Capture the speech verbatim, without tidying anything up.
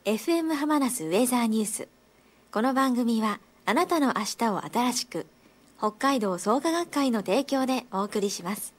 エフエム 浜那須ウェザーニュース。この番組はあなたの明日を新しく、北海道創価学会の提供でお送りします。